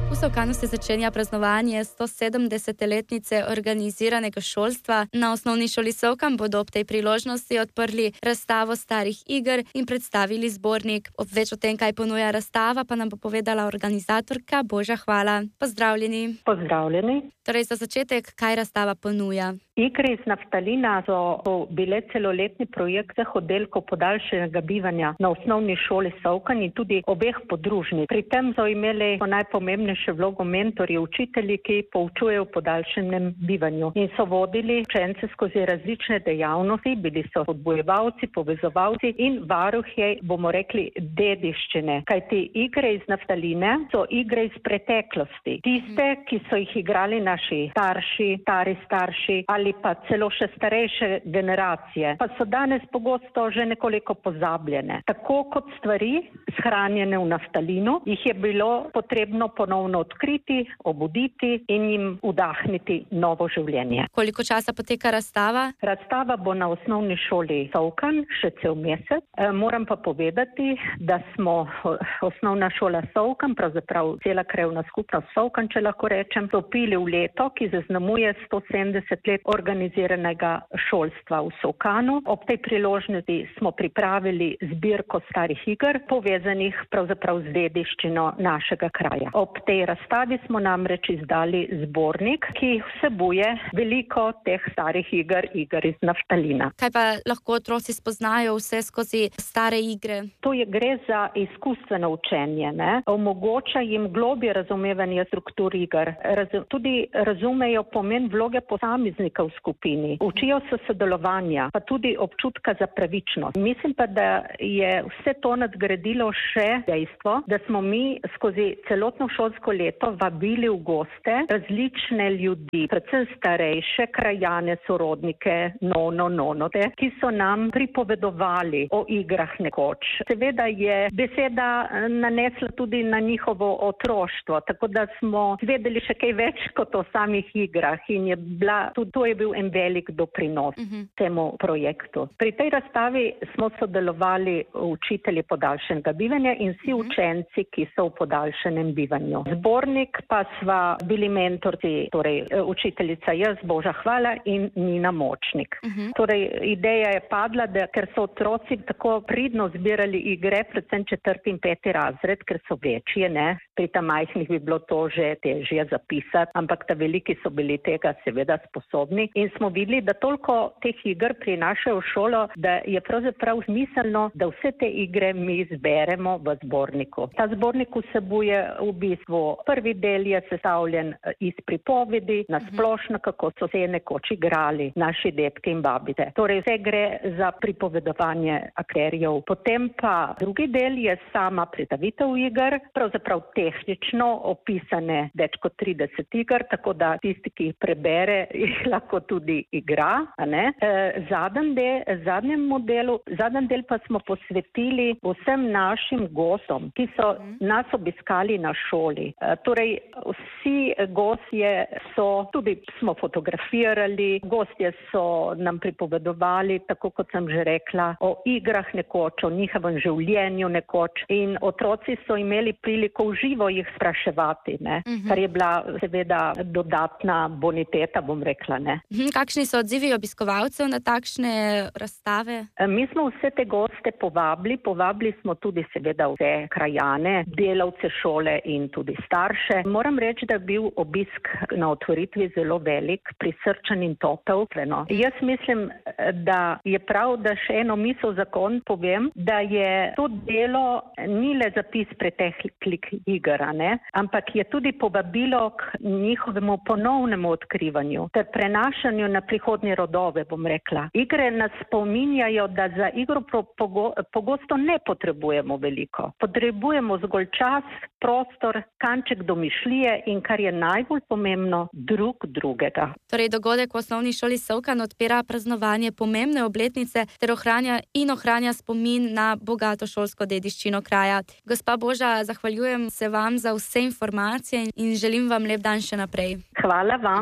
V Solkanu se začenja praznovanje 170-letnice organiziranega šolstva. Na osnovni šoli Solkan bodo ob tej priložnosti odprli razstavo starih iger in predstavili zbornik. Več o tem, kaj ponuja razstava, pa nam bo povedala organizatorka Boža Hvala. Pozdravljeni. Pozdravljeni. Torej, za začetek, kaj razstava ponuja? Igre iz naftalina so bile celoletni projekt vseh oddelkov podaljšanega bivanja na osnovni šoli Solkan in tudi obeh podružnic. Pri tem so imeli najpomembnejšo vlogo mentorji, učitelji, ki poučujejo v podaljšanem bivanju in so vodili učence skozi različne dejavnosti, bili so podbojevalci, povezovalci in varuhje, bomo rekli, dediščine. Kajti igre iz naftaline so igre iz preteklosti. Tiste, ki so jih igrali naši starši, stari starši ali pa celo še starejše generacije, pa so danes pogosto že nekoliko pozabljene. Tako kot stvari shranjene v naftalinu, jih je bilo potrebno ponovno odkriti, obuditi in jim vdahniti novo življenje. Koliko časa poteka razstava? Razstava bo na osnovni šoli Solkan še cel mesec. Moram pa povedati, da smo osnovna šola Solkan, pravzaprav cela krajevna skupnost Solkan, če lahko rečem, vstopili v leto, ki zaznamuje 170 let organiziranega šolstva v Solkanu. Ob tej priložnosti smo pripravili zbirko starih iger, povezanih pravzaprav z dediščino našega kraja. Ob tej razstavi smo namreč izdali zbornik, ki vsebuje veliko teh starih iger iz naftalina. Kaj pa lahko otroci spoznajo vse skozi stare igre? To gre za izkustveno učenje, ne? Omogoča jim globje razumevanje struktur iger. Tudi razumejo pomen vloge posameznika v skupini. Učijo se sodelovanja, pa tudi občutka za pravičnost. Mislim pa, da je vse to nadgradilo še dejstvo, da smo mi skozi celotno šolsko leto vabili v goste različne ljudi, predvsem starejše krajane, sorodnike, nonote, ki so nam pripovedovali o igrah nekoč. Seveda je beseda nanesla tudi na njihovo otroštvo, tako da smo zvedeli še kaj več kot o samih igrah in tudi to je bil en velik doprinos temu projektu. Pri tej razstavi smo sodelovali učitelji podaljšanega bivanja in vsi učenci, ki so v podaljšanem bivanju. Zbornik pa sva bili mentorci, torej učiteljica jaz, Boža Hvala in Nina Močnik. Torej, ideja je padla, ker so otroci tako pridno zbirali igre, predvsem 4. in 5. razred, ker so večje, ne? Pri ta majhnih bi bilo to že težje zapisati, ampak ta veliki so bili tega seveda sposobni in smo videli, da toliko teh iger prinašajo v šolo, da je pravzaprav smiselno, da vse te igre mi zberemo v zborniku. Ta zbornik vsebuje v bistvu, prvi del je sestavljen iz pripovedi, na splošno, kako so se nekoč igrali naši dedki in babice. Torej, vse gre za pripovedovanje akterjev. Potem pa drugi del je sama predstavitev iger, pravzaprav tehnično opisane več kot 30 iger, tako da tisti, ki jih prebere, jih lahko tudi igra, a ne? Zadnji del pa smo posvetili vsem našim gostom, ki so nas obiskali na šoli. Torej, vsi gostje smo fotografirali, gostje so nam pripovedovali, tako kot sem že rekla, o igrah nekoč, o njihovem življenju nekoč in otroci so imeli priliko v živo jih spraševati, ne? Kar je bila seveda dodatna boniteta, bom rekla, ne. Kakšni so odzivi obiskovalcev na takšne razstave? Mi smo vse te goste povabili smo tudi seveda vse krajane, delavce šole in tudi starše. Moram reči, da je bil obisk na otvoritvi zelo velik, prisrčen in topel. Jaz mislim, da je prav, da še eno misel za konec povem, da je to delo ni le zapis preteklih iger, ne, ampak je tudi povabilo k njihovemu ponovnemu odkrivanju ter prenašanju na prihodnje rodove, bom rekla. Igre nas spominjajo, da za igro pogosto ne potrebujemo veliko. Potrebujemo zgolj čas, prostor, kanček domišljije in, kar je najbolj pomembno, drugega. Torej, dogodek v osnovni šoli Solkan odpira praznovanje pomembne obletnice ter ohranja spomin na bogato šolsko dediščino kraja. Gospa Boža, zahvaljujem se vam za vse informacije in želim vam lep dan še naprej. Hvala vam.